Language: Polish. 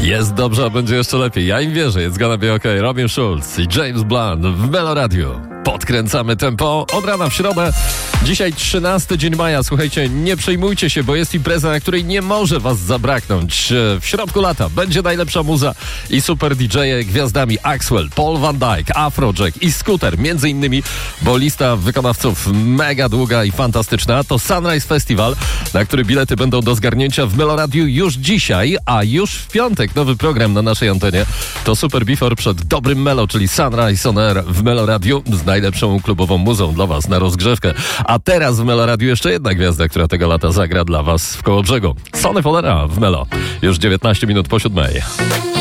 Jest dobrze, a będzie jeszcze lepiej. Ja im wierzę. It's gonna be okay. Robin Schulz i James Blunt w Melo Radio. Podkręcamy tempo od rana w środę. Dzisiaj 13 dzień maja. Słuchajcie, nie przejmujcie się, bo jest impreza, na której nie może was zabraknąć. W środku lata będzie najlepsza muza i super DJ-e gwiazdami Axwell, Paul Van Dyke, Afrojack i Scooter. Między innymi, bo lista wykonawców mega długa i fantastyczna. To Sunrise Festival, na który bilety będą do zgarnięcia w Melo Radio już dzisiaj, a już w piątek nowy program na naszej antenie. To Super Before przed dobrym Melo, czyli Sunrise on Air w Melo Radio z najlepszą klubową muzą dla was na rozgrzewkę. A teraz w Melo Radio jeszcze jedna gwiazda, która tego lata zagra dla was w Kołobrzegu. Sonny Fodera w Melo. Już 19 minut po 7.